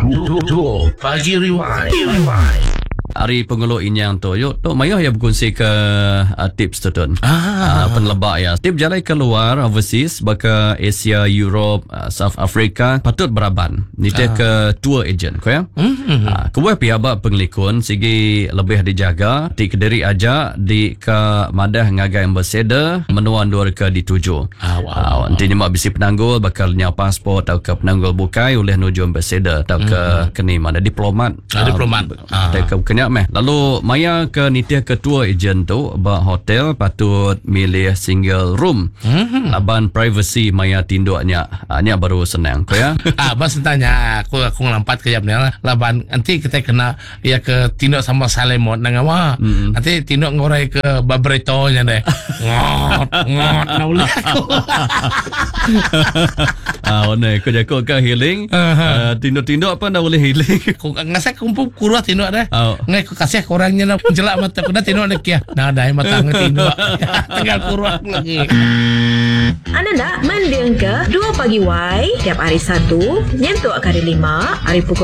Dua Pagi Rewind. Hari penguluk inyang tu yuk tok mayah ya berkongsi ke tips tu tun. Penlebak ya. Tip jalan keluar overseas baka Asia, Europe, South Africa patut beraban. Ni ke tour agent ko ya. Kubuh pihak penglikun sigi lebih dijaga di Kediri aja di ke madah ngagai ambassador menuan dua ke dituju. Nanti nyemak bisi penanggul bakal nya pasport atau ke penanggul bukai oleh nuju ambassador atau ke keni mana diplomat. Diplomat. Ke meh. Lalu maya ke nitia ketua ejen tu ba hotel patut milih single room. Laban privacy maya tinduknya. Nya baru senang ko ya. Bas tanya aku ngelampat ke jam ni lah. Laban nanti kita kena ya ke tinduk sama salemot nang apa. Nanti tinduk ngorai ke babreto nya deh. Ngot na uli aku. One ko jako ke healing. Tinduk-tinduk apa dah boleh healing. Aku ngasih kumpul kurus tinduk dah. Ngai aku kasih orangnya nak jelak mata aku dah tinduk nak kia. Nah dah mata tinduk. Tinggal kurus lagi. Anda nak mendengar 2 Pagi Y tiap hari Sabtu, nyentuk hari 5, hari pukul